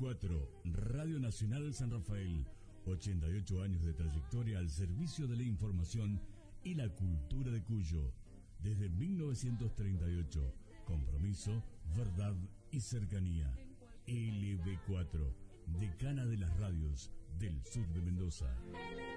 LB4, Radio Nacional San Rafael, 88 años de trayectoria al servicio de la información y la cultura de Cuyo. Desde 1938, compromiso, verdad y cercanía. LB4, decana de las radios del sur de Mendoza.